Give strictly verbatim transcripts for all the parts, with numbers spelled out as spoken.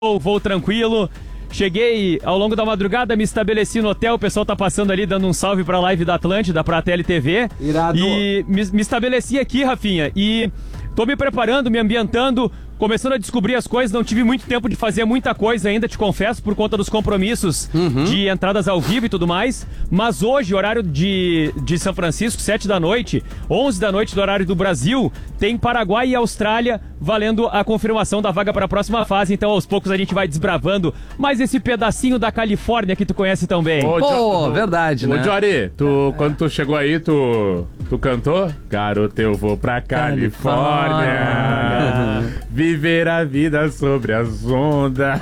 Voo tranquilo, cheguei ao longo da madrugada, me estabeleci no hotel, o pessoal tá passando ali dando um salve pra live da Atlântida, pra T L T V. Irado. E me, me estabeleci aqui, Rafinha, e tô me preparando, me ambientando, começando a descobrir as coisas. Não tive muito tempo de fazer muita coisa ainda, te confesso, por conta dos compromissos uhum. de entradas ao vivo e tudo mais. Mas hoje, horário de, de São Francisco, sete da noite, onze da noite do horário do Brasil, tem Paraguai e Austrália valendo a confirmação da vaga para a próxima fase. Então, aos poucos, a gente vai desbravando mais esse pedacinho da Califórnia que tu conhece tão bem. Ô, Pô, jo... verdade, Ô, né? Ô, Jory, tu, quando tu chegou aí, tu, tu cantou? Garoto, eu vou pra Califórnia, Califórnia. Viver a vida sobre as ondas.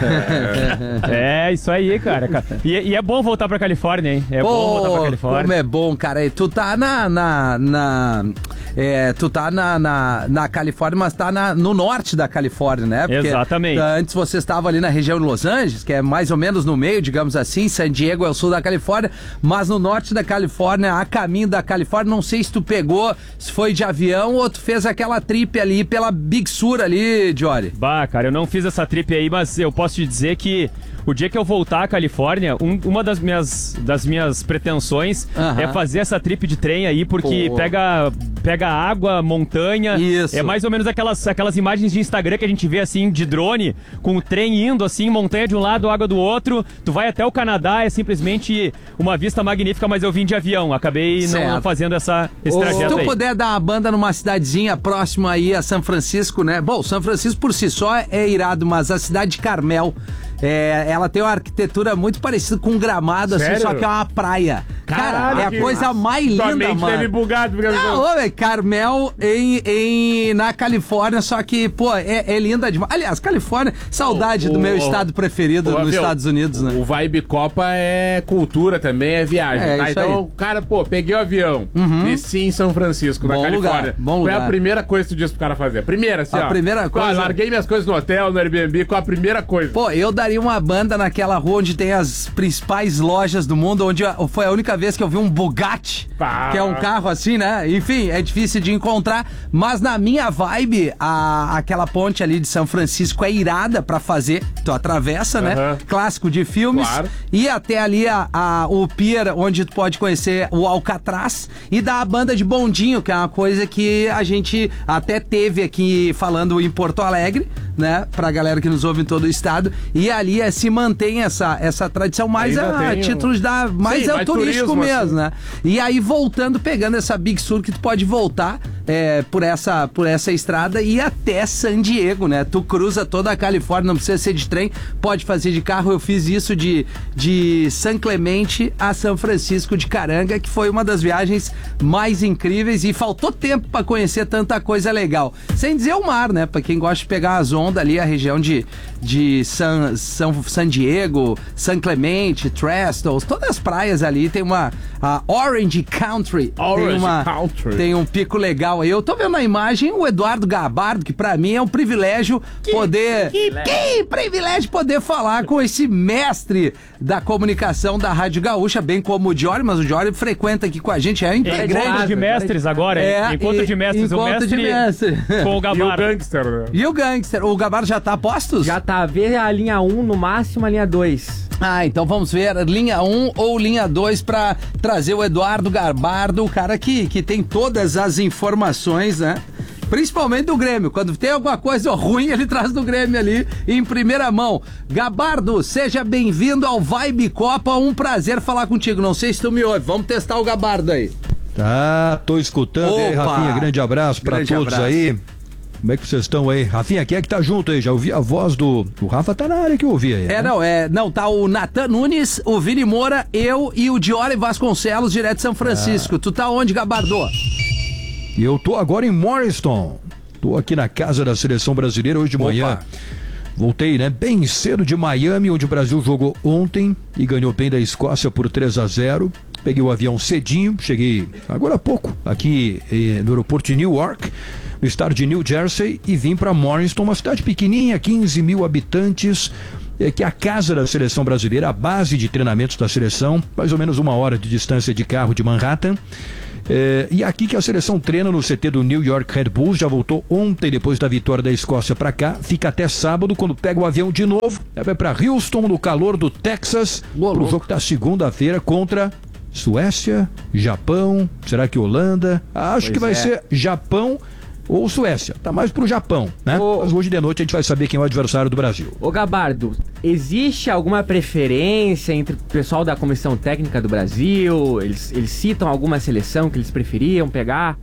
É, isso aí, cara. E, e é bom voltar pra Califórnia, hein? É Pô, bom voltar pra Califórnia. Como é bom, cara. Tu tá na... na, na é, tu tá na, na, na Califórnia, mas tá na, no norte da Califórnia, né? Porque exatamente. Antes você estava ali na região de Los Angeles, que é mais ou menos no meio, digamos assim. San Diego é o sul da Califórnia, mas no norte da Califórnia, a caminho da Califórnia, não sei se tu pegou, se foi de avião ou tu fez aquela trip ali pela Big Sur ali, Jory. Bah, cara, eu não fiz essa trip aí, mas eu posso te dizer que o dia que eu voltar à Califórnia, um, uma das minhas, das minhas pretensões uh-huh. é fazer essa trip de trem aí, porque Pô. pega pega água, montanha. Isso. É mais ou menos aquelas, aquelas imagens de Instagram que a gente vê assim, de drone, com o trem indo assim, montanha de um lado, água do outro. Tu vai até o Canadá, é simplesmente uma vista magnífica, mas eu vim de avião, acabei certo. não fazendo essa, esse trajeto aí. Se tu puder dar uma banda numa cidadezinha próxima aí a São Francisco, né? Bom, São Francisco por si só é irado, mas a cidade de Carmel, é, ela tem uma arquitetura muito parecida com um Gramado, Sério? assim, só que é uma praia. Caralho, cara, é a coisa massa. mais linda, Somente mano. Teve bugado, Não, ô, véio, Carmel em, em, na Califórnia, só que, pô, é, é linda demais. Aliás, Califórnia, saudade o, do meu o, estado preferido o, nos avião, Estados Unidos, né? O Vibe Copa é cultura também, é viagem, é, tá? Então, aí. cara, pô, peguei o avião, uhum. desci em São Francisco, bom na Califórnia. Lugar, bom Qual é lugar. a primeira coisa que tu disse pro cara fazer? A primeira, assim, a ó. primeira coisa... Ó, larguei minhas coisas no hotel, no Airbnb, qual a primeira coisa? Pô, eu daria uma banda naquela rua onde tem as principais lojas do mundo, onde foi a única vez que eu vi um Bugatti, Pá. que é um carro assim, né? Enfim, é difícil de encontrar, mas na minha vibe, a, aquela ponte ali de São Francisco é irada pra fazer. Tu atravessa, uh-huh. né? Clássico de filmes. Claro. E até ali a, a, o pier, onde tu pode conhecer o Alcatraz, e da banda de bondinho, que é uma coisa que a gente até teve aqui falando em Porto Alegre, né? Pra galera que nos ouve em todo o estado. E ali é, se mantém essa, essa tradição mais a, a títulos da... Mais Sim, é o turístico turismo, mesmo, assim. né? E aí voltando, pegando essa Big Sur, que tu pode voltar é, por, essa, por essa estrada e até San Diego, né? Tu cruza toda a Califórnia, não precisa ser de trem, pode fazer de carro. Eu fiz isso de, de San Clemente a São Francisco de Caranga, que foi uma das viagens mais incríveis e faltou tempo pra conhecer tanta coisa legal. Sem dizer o mar, né? Pra quem gosta de pegar as ondas ali, a região de, de San, San, San Diego, San Clemente, Trestles, todas as praias ali, tem uma a Orange Country, Orange tem, uma, Country. tem um pico legal aí. Eu tô vendo na imagem o Eduardo Gabardo, que pra mim é um privilégio que, poder que, que privilégio poder falar com esse mestre da comunicação da Rádio Gaúcha, bem como o Jory, mas o Jory frequenta aqui com a gente, é integrante. Encontro de mestres agora, é, encontro de mestres, o mestre, de mestre com o Gabardo. E o Gangster, né? E o Gangster, o Gabardo já tá a postos? Já tá, vê a linha um, no máximo a linha dois. Ah, então vamos ver linha um ou linha dois para trazer o Eduardo Gabardo, o cara que, que tem todas as informações, né? Principalmente do Grêmio. Quando tem alguma coisa ruim, ele traz do Grêmio ali em primeira mão. Gabardo, seja bem-vindo ao Vibe Copa. Um prazer falar contigo. Não sei se tu me ouve. Vamos testar o Gabardo aí. Tá, tô escutando. Opa. Aí, Rafinha. Grande abraço para todos abraço. aí. Como é que vocês estão aí? Rafinha, quem é que tá junto aí? Já ouvi a voz do... O Rafa tá na área que eu ouvi aí. É, né? não, é... Não, tá o Natan Nunes, o Vini Moura, eu e o Jory Vasconcelos, direto de São Francisco. Ah. Tu tá onde, Gabardo? Eu tô agora em Morriston. Tô aqui na casa da Seleção Brasileira hoje de Opa. manhã. Voltei, né? Bem cedo de Miami, onde o Brasil jogou ontem e ganhou bem da Escócia por três a zero. Peguei o avião cedinho, cheguei agora há pouco aqui eh, no aeroporto de Newark, no estado de New Jersey, e vim para Morriston, uma cidade pequenininha, quinze mil habitantes, é, que é a casa da Seleção Brasileira, a base de treinamentos da seleção, mais ou menos uma hora de distância de carro de Manhattan. É, e aqui que a seleção treina no C T do New York Red Bulls, já voltou ontem depois da vitória da Escócia para cá, fica até sábado quando pega o avião de novo, vai para Houston no calor do Texas, pro jogo da segunda-feira contra Suécia, Japão, será que Holanda? Acho Pois que vai é. ser Japão ou Suécia, tá mais pro Japão, né? Ô- Mas hoje de noite a gente vai saber quem é o adversário do Brasil. Ô Gabardo, existe alguma preferência entre o pessoal da comissão técnica do Brasil? Eles, eles citam alguma seleção que eles preferiam pegar?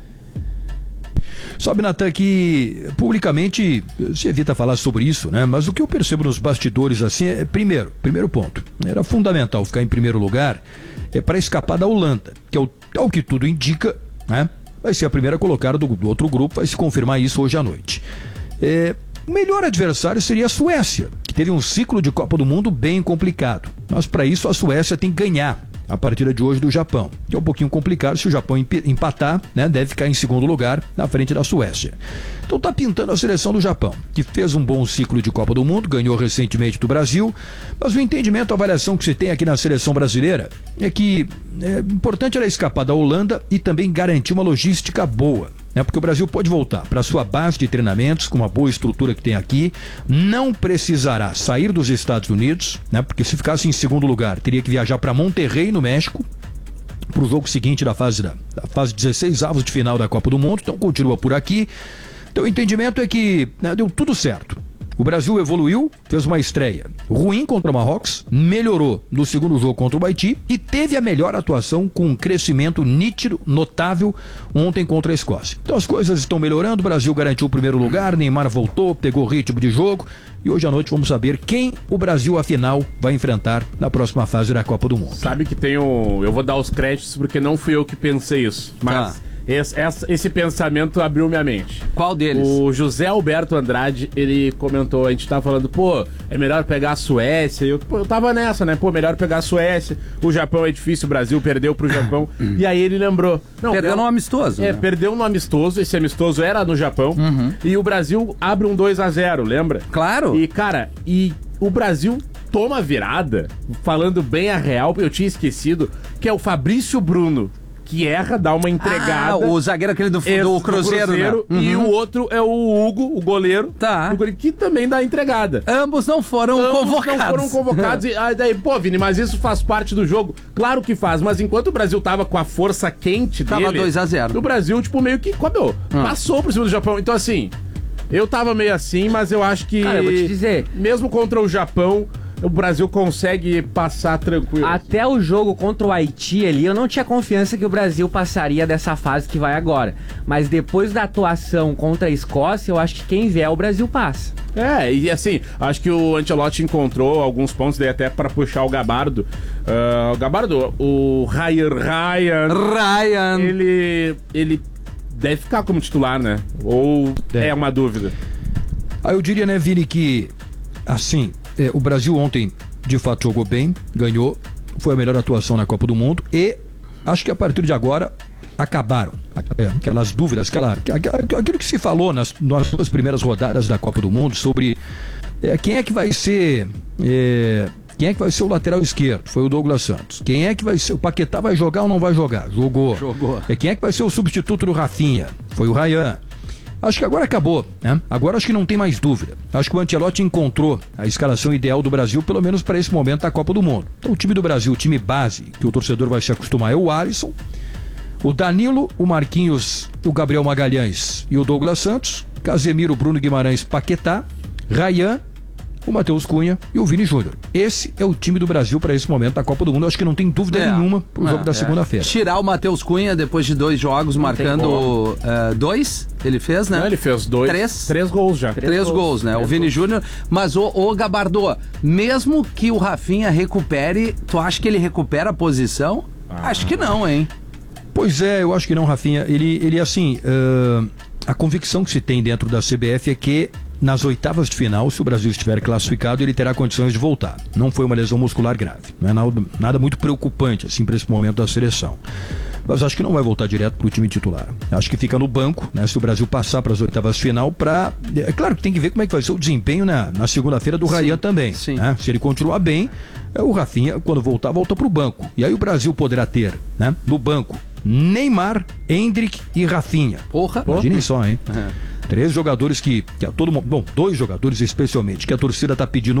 Sabe, Natan, que publicamente se evita falar sobre isso, né? Mas o que eu percebo nos bastidores assim é, primeiro, primeiro ponto, era fundamental ficar em primeiro lugar é para escapar da Holanda, que é o, ao que tudo indica, né? Vai ser a primeira colocada do, do outro grupo, vai se confirmar isso hoje à noite. É, o melhor adversário seria a Suécia, que teve um ciclo de Copa do Mundo bem complicado. Mas para isso a Suécia tem que ganhar a partida de hoje do Japão, que é um pouquinho complicado. Se o Japão emp- empatar, né, deve ficar em segundo lugar na frente da Suécia. Então tá pintando a seleção do Japão, que fez um bom ciclo de Copa do Mundo, ganhou recentemente do Brasil, mas o entendimento, a avaliação que se tem aqui na seleção brasileira é que é importante ela escapar da Holanda e também garantir uma logística boa, né? Porque o Brasil pode voltar para sua base de treinamentos com uma boa estrutura que tem aqui, não precisará sair dos Estados Unidos, né? Porque se ficasse em segundo lugar, teria que viajar para Monterrey, no México, para o jogo seguinte da fase da, da fase dezesseis avos de final da Copa do Mundo. Então continua por aqui. Então o entendimento é que, né, deu tudo certo. O Brasil evoluiu, fez uma estreia ruim contra o Marrocos, melhorou no segundo jogo contra o Haiti e teve a melhor atuação com um crescimento nítido, notável, ontem contra a Escócia. Então as coisas estão melhorando, o Brasil garantiu o primeiro lugar, Neymar voltou, pegou ritmo de jogo e hoje à noite vamos saber quem o Brasil, afinal, vai enfrentar na próxima fase da Copa do Mundo. Sabe que tem um... Eu vou dar os créditos porque não fui eu que pensei isso, mas... Tá. Esse, essa- esse pensamento abriu minha mente. Qual deles? O José Alberto Andrade, ele comentou, a gente tava falando, pô, é melhor pegar a Suécia. Eu, pô, eu tava nessa, né? Pô, melhor pegar a Suécia. O Japão é difícil, o Brasil perdeu pro Japão. E aí ele lembrou. Não, Perdeu eu- no amistoso. É, né? perdeu no amistoso. Esse amistoso era no Japão. E o Brasil abre um dois a zero, lembra? Claro. E, cara, e o Brasil toma virada, falando bem a real, eu tinha esquecido, que é o Fabrício Bruno, que erra, dá uma entregada. Ah, o zagueiro aquele do, Esse do Cruzeiro, né? E Uhum. o outro é o Hugo, o goleiro. Tá. O goleiro que também dá entregada. Ambos não foram Ambos convocados. não foram convocados. E, aí daí, pô, Vini, mas isso faz parte do jogo? Claro que faz, mas enquanto o Brasil tava com a força quente Tava dele... dois a zero. O Brasil, tipo, meio que, comeu, Ah. passou por cima do Japão. Então, assim, eu tava meio assim, mas eu acho que... Cara, eu vou te dizer. Mesmo contra o Japão, o Brasil consegue passar tranquilo. Até o jogo contra o Haiti ali, eu não tinha confiança que o Brasil passaria dessa fase que vai agora. Mas depois da atuação contra a Escócia, eu acho que quem vier o Brasil passa. É, e assim, acho que o Ancelotti encontrou alguns pontos, daí até para puxar o Gabardo. Ah, o Gabardo, o Ryan, Ryan, Ryan. ele, ele deve ficar como titular, né? Ou Deve. é uma dúvida? Aí eu diria, né, Vini, que assim, é, o Brasil ontem de fato jogou bem, ganhou, foi a melhor atuação na Copa do Mundo e acho que a partir de agora acabaram é, aquelas dúvidas, aquela, aquela- aquilo que se falou nas, nas duas primeiras rodadas da Copa do Mundo sobre é, quem é que vai ser é, quem é que vai ser o lateral esquerdo? Foi o Douglas Santos. Quem é que vai ser? O Paquetá vai jogar ou não vai jogar? Jogou. Jogou. É, quem é que vai ser o substituto do Rafinha? Foi o Ryan. Acho que agora acabou, né? Agora acho que não tem mais dúvida. Acho que o Ancelotti encontrou a escalação ideal do Brasil, pelo menos para esse momento da Copa do Mundo. Então o time do Brasil, o time base, que o torcedor vai se acostumar, é o Alisson, o Danilo, o Marquinhos, o Gabriel Magalhães e o Douglas Santos, Casemiro, Bruno Guimarães, Paquetá, Ryan, o Matheus Cunha e o Vini Júnior. Esse é o time do Brasil para esse momento da Copa do Mundo. Acho que não tem dúvida É. nenhuma pro jogo É, da é. segunda-feira. Tirar o Matheus Cunha depois de dois jogos, marcando eh, dois, ele fez, né? Não, ele fez dois, Três? três gols já. Três gols, gols, né? três o Vini gols. Júnior. Mas o, o Gabardô, mesmo que o Rafinha recupere, tu acha que ele recupera a posição? Acho que não, hein? Pois é, eu acho que não, Rafinha. Ele, ele assim, ah, a convicção que se tem dentro da C B F é que nas oitavas de final, se o Brasil estiver classificado, ele terá condições de voltar. Não foi uma lesão muscular grave. Não é nada, nada muito preocupante, assim, para esse momento da seleção. Mas acho que não vai voltar direto para o time titular. Acho que fica no banco, né? Se o Brasil passar para as oitavas de final, para. É claro que tem que ver como é que vai ser o desempenho na, na segunda-feira do Ryan também. sim. Né? Se ele continuar bem, é, o Rafinha, quando voltar, volta para o banco. E aí o Brasil poderá ter, né? No banco, Neymar, Endrick e Rafinha. Porra. Imaginem só, hein? Três jogadores que, que a todo mundo, bom, dois jogadores especialmente, que a torcida tá pedindo